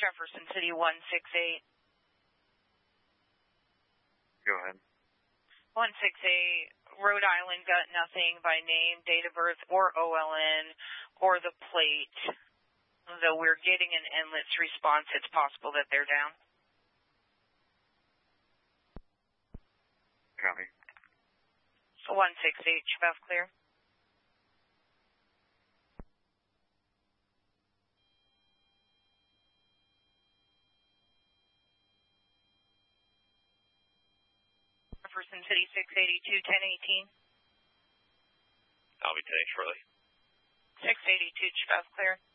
Jefferson City 168. Go ahead. 168, Rhode Island got nothing by name, date of birth, or OLN, or the plate. Though we're getting an endless response, it's possible that they're down. Copy. 168, Chef clear. Jefferson City 682, 1018. I'll be taking shortly. 682, Chef clear.